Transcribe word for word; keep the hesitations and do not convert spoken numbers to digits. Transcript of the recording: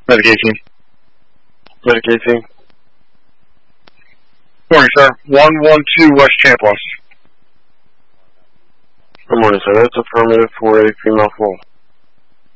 Medicaid team. Medicaid team. Morning, sir. one one two West Champlain. Good morning, sir. That's affirmative for a female full.